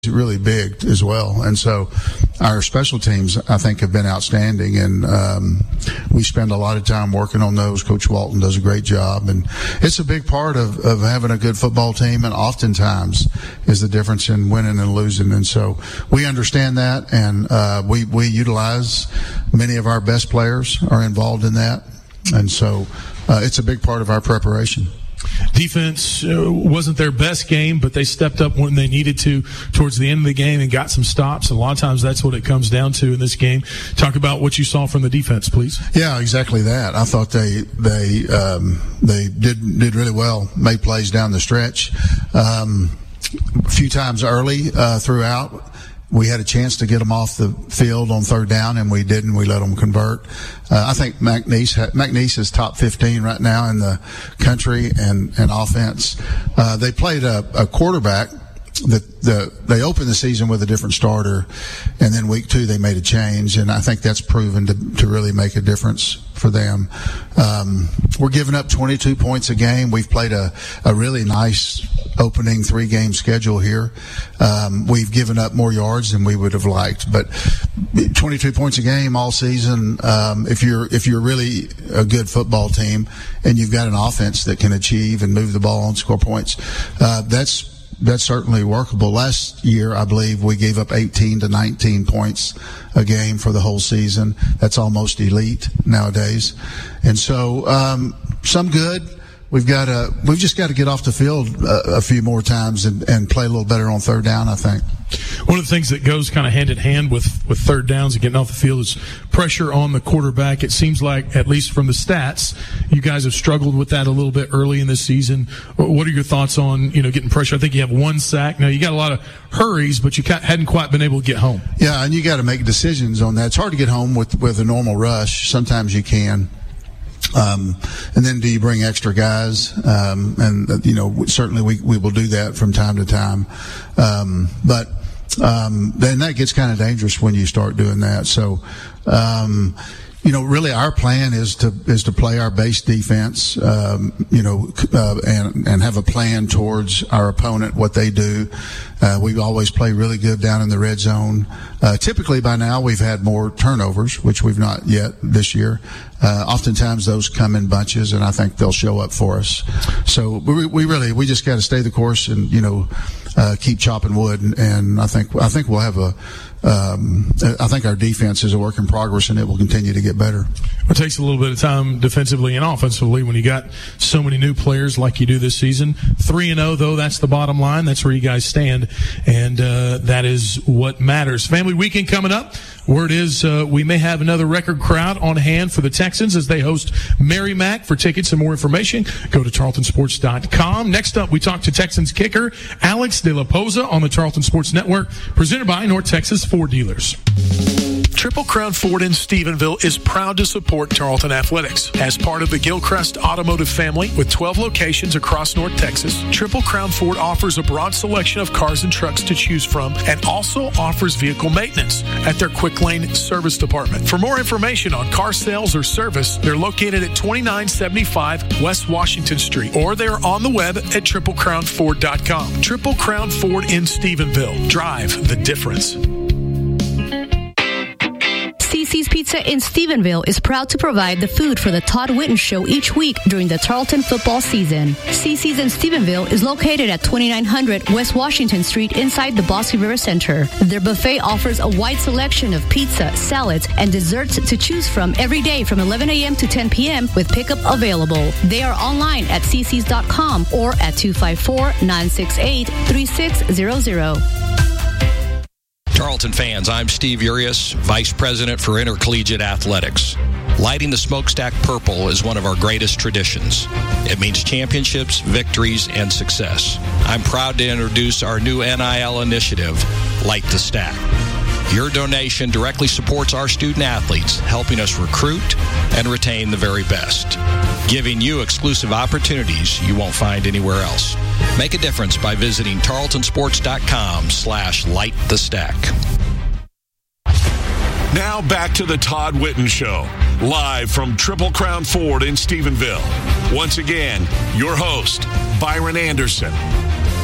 really big as well. And so our special teams, I think, have been outstanding, and we spend a lot of time working on those. Coach Walton does a great job, and it's a big part of having a good football team, and oftentimes is the difference in winning and losing. And so we understand that, and we utilize many of our best players are involved in that, and so it's a big part of our preparation. Defense wasn't their best game, but they stepped up when they needed to towards the end of the game and got some stops. And a lot of times that's what it comes down to in this game. Talk about what you saw from the defense, please. Yeah, exactly that. I thought they did really well, made plays down the stretch. A few times early throughout, we had a chance to get them off the field on third down, and we didn't. We let them convert. I think McNeese is top 15 right now in the country and offense. They played a quarterback that they opened the season with a different starter, and then week 2 they made a change, and I think that's proven to really make a difference for them. We're giving up 22 points a game. We've played a really nice opening 3-game schedule here. We've given up more yards than we would have liked, but 22 points a game all season. If you're really a good football team and you've got an offense that can achieve and move the ball and score points, that's certainly workable. Last year, I believe we gave up 18 to 19 points a game for the whole season. That's almost elite nowadays. And so, some good. We've just got to get off the field a few more times and play a little better on third down, I think. One of the things that goes kind of hand in hand with third downs and getting off the field is pressure on the quarterback. It seems like, at least from the stats, you guys have struggled with that a little bit early in this season. What are your thoughts on, getting pressure? I think you have 1 sack. Now, you got a lot of hurries, but you hadn't quite been able to get home. Yeah, and you got to make decisions on that. It's hard to get home with a normal rush. Sometimes you can. And then do you bring extra guys? Certainly we will do that from time to time. But then that gets kind of dangerous when you start doing that. So, really our plan is to play our base defense, and have a plan towards our opponent, what they do. We always play really good down in the red zone. Typically by now we've had more turnovers, which we've not yet this year. Oftentimes those come in bunches, and I think they'll show up for us. So we just got to stay the course and, keep chopping wood. And I think we'll have I think our defense is a work in progress, and it will continue to get better. It takes a little bit of time defensively and offensively when you got so many new players like you do this season. 3-0, though, that's the bottom line. That's where you guys stand, and that is what matters. Family weekend coming up. Word is we may have another record crowd on hand for the Texans as they host Merrimack. For tickets and more information, go to tarletonsports.com. Next up, we talk to Texans kicker Alex De La Posa on the Tarleton Sports Network, presented by North Texas Ford Dealers. Triple Crown Ford in Stephenville is proud to support Tarleton Athletics. As part of the Gilchrist Automotive family with 12 locations across North Texas, Triple Crown Ford offers a broad selection of cars and trucks to choose from and also offers vehicle maintenance at their Quick Lane Service Department. For more information on car sales or service, they're located at 2975 West Washington Street, or they're on the web at triplecrownford.com. Triple Crown Ford in Stephenville. Drive the difference. CC's Pizza in Stephenville is proud to provide the food for the Todd Whitten Show each week during the Tarleton football season. CC's in Stephenville is located at 2900 West Washington Street inside the Bosque River Center. Their buffet offers a wide selection of pizza, salads, and desserts to choose from every day from 11 a.m. to 10 p.m. with pickup available. They are online at ccs.com or at 254-968-3600. Tarleton fans, I'm Steve Urias, Vice President for Intercollegiate Athletics. Lighting the smokestack purple is one of our greatest traditions. It means championships, victories, and success. I'm proud to introduce our new NIL initiative, Light the Stack. Your donation directly supports our student athletes, helping us recruit and retain the very best, giving you exclusive opportunities you won't find anywhere else. Make a difference by visiting tarletonsports.com/lightthestack. Now back to the Todd Whitten Show, live from Triple Crown Ford in Stephenville. Once again, your host, Byron Anderson.